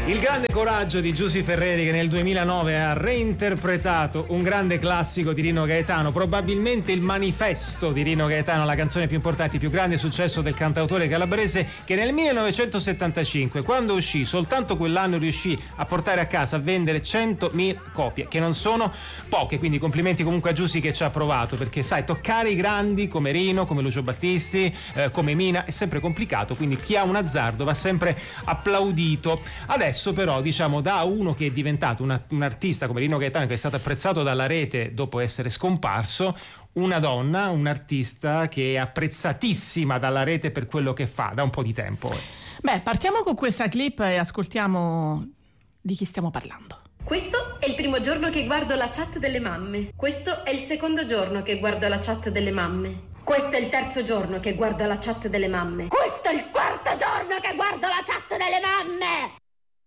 Il grande coraggio di Giusy Ferreri, che nel 2009 ha reinterpretato un grande classico di Rino Gaetano, probabilmente il manifesto di Rino Gaetano, la canzone più importante, il più grande successo del cantautore calabrese, che nel 1975, quando uscì, soltanto quell'anno riuscì a portare a casa, a vendere 100.000 copie, che non sono poche, quindi complimenti comunque a Giusy che ci ha provato, perché sai, toccare i grandi come Rino, come Lucio Battisti, come Mina è sempre complicato, quindi chi ha un azzardo va sempre applaudito. Adesso però, diciamo, da uno che è diventato un artista come Rino Gaetano, che è stato apprezzato dalla rete dopo essere scomparso, una donna, un artista che è apprezzatissima dalla rete per quello che fa da un po' di tempo. Beh, partiamo con questa clip e ascoltiamo di chi stiamo parlando. Questo è il primo giorno che guardo la chat delle mamme. Questo è il secondo giorno che guardo la chat delle mamme. Questo è il terzo giorno che guardo la chat delle mamme. Questo è il quarto giorno che guardo la chat delle mamme.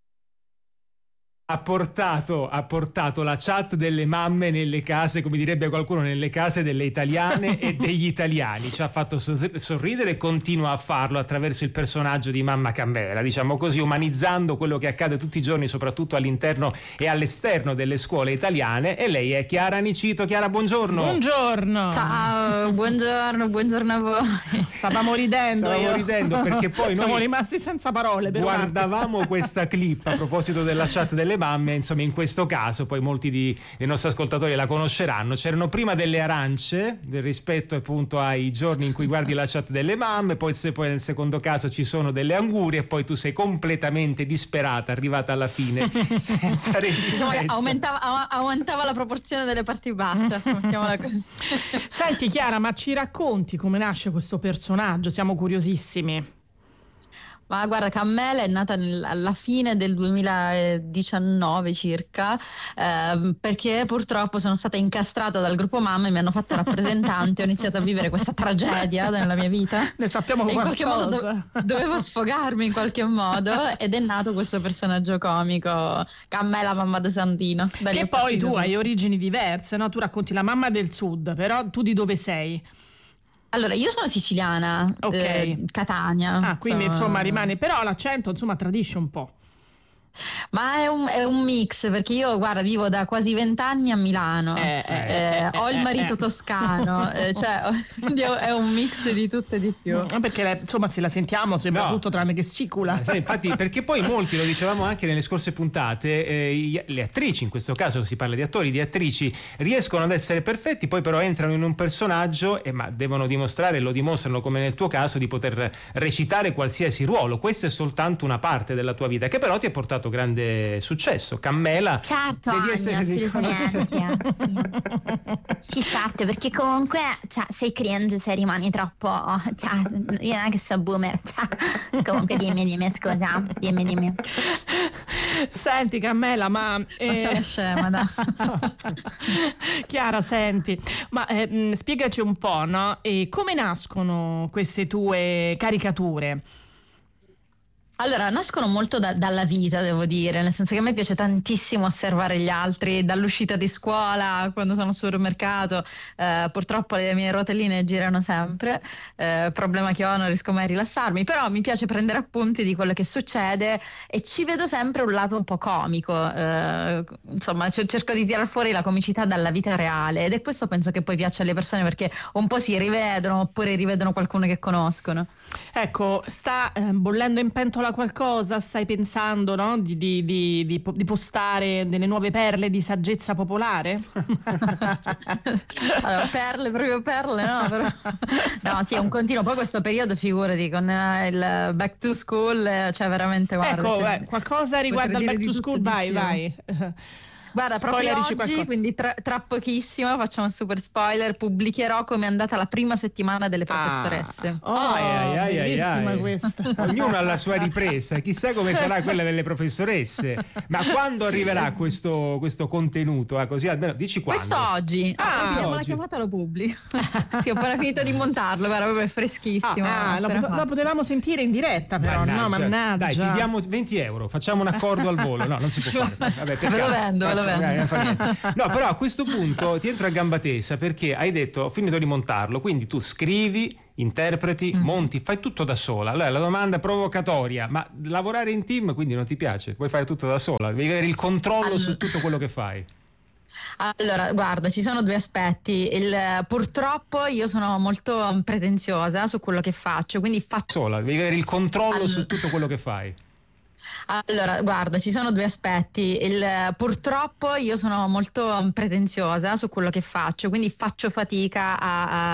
Ha portato la chat delle mamme nelle case, come direbbe qualcuno, nelle case delle italiane e degli italiani. Ci ha fatto sorridere e continua a farlo attraverso il personaggio di Mamma Carmela, diciamo così, umanizzando quello che accade tutti i giorni, soprattutto all'interno e all'esterno delle scuole italiane. E lei è Chiara Nicito. Chiara, buongiorno. Buongiorno. Ciao, buongiorno a voi. Stavamo ridendo perché poi siamo noi rimasti senza parole per guardavamo questa clip a proposito della chat delle mamme, insomma, in questo caso poi molti dei nostri ascoltatori la conosceranno. C'erano prima delle arance, del rispetto appunto ai giorni in cui guardi la chat delle mamme, poi nel secondo caso ci sono delle angurie e poi tu sei completamente disperata, arrivata alla fine senza resistenza. Aumentava la proporzione delle parti basse, mettiamola così. Senti Chiara, ma ci racconti come nasce questo personaggio? Siamo curiosissimi. Ma guarda, Carmela è nata alla fine del 2019 circa, perché purtroppo sono stata incastrata dal gruppo Mamma e mi hanno fatto rappresentante. Ho iniziato a vivere questa tragedia nella mia vita. Ne sappiamo qualcosa. In qualche modo dovevo sfogarmi in qualche modo ed è nato questo personaggio comico, Carmela Mamma de Santino. Che poi tu hai origini diverse, no? Tu racconti la mamma del sud, però tu di dove sei? Allora, io sono siciliana, Catania. Quindi insomma rimane, però l'accento insomma tradisce un po'. Ma è un mix, perché io guarda vivo da quasi 20 anni a Milano, ho il marito toscano, quindi è un mix di tutto e di più. Perché insomma se la sentiamo sembra tutto tranne che sicula. Infatti, perché poi molti, lo dicevamo anche nelle scorse puntate, le attrici, in questo caso si parla di attori, di attrici, riescono ad essere perfetti, poi però entrano in un personaggio ma devono dimostrare, lo dimostrano come nel tuo caso, di poter recitare qualsiasi ruolo. Questa è soltanto una parte della tua vita che però ti ha portato grande successo. Cammela, certo, assolutamente. Sì, certo, perché comunque sei cringe se rimani troppo, io non è che so boomer, comunque dimmi scusa, dimmi. Senti Cammela, ma faccia la scema, dai. Chiara, senti, ma spiegaci un po', no? E come nascono queste tue caricature? Allora, nascono molto dalla vita, devo dire, nel senso che a me piace tantissimo osservare gli altri, dall'uscita di scuola, quando sono al supermercato, purtroppo le mie rotelline girano sempre, problema che ho, non riesco mai a rilassarmi, però mi piace prendere appunti di quello che succede e ci vedo sempre un lato un po' comico, insomma cerco di tirar fuori la comicità dalla vita reale ed è questo penso che poi piace alle persone, perché un po' si rivedono oppure rivedono qualcuno che conoscono. Ecco, sta bollendo in pentola qualcosa? Stai pensando, no? di postare delle nuove perle di saggezza popolare? Allora, proprio perle, no? Però, no, sì, è un continuo. Poi questo periodo, figurati, con il back to school, cioè veramente, guarda. Ecco, qualcosa riguardo al back to school, vai. Guarda, proprio oggi, quindi tra pochissimo, facciamo un super spoiler, pubblicherò come è andata la prima settimana delle professoresse. Bellissima questa. Ognuno ha la sua ripresa, chissà come sarà quella delle professoresse. Ma quando arriverà questo contenuto? Così almeno dici quando. Quest'oggi. Vediamo la chiamata, lo pubblico. Sì, ho appena finito di montarlo, guarda, proprio è freschissimo. Lo potevamo sentire in diretta, però. Mannaggia. Dai, ti diamo 20 euro, facciamo un accordo al volo. No, non si può fare. Vabbè, ve lo vendo. No, però a questo punto ti entro a gamba tesa, perché hai detto ho finito di montarlo, quindi tu scrivi, interpreti, monti, fai tutto da sola. Allora la domanda provocatoria: ma lavorare in team quindi non ti piace? Vuoi fare tutto da sola? Devi avere il controllo su tutto quello che fai. Allora, guarda, ci sono due aspetti. Purtroppo io sono molto pretenziosa su quello che faccio, quindi faccio Sola, devi avere il controllo su tutto quello che fai. Allora, guarda, ci sono due aspetti. Purtroppo io sono molto pretenziosa su quello che faccio, quindi faccio fatica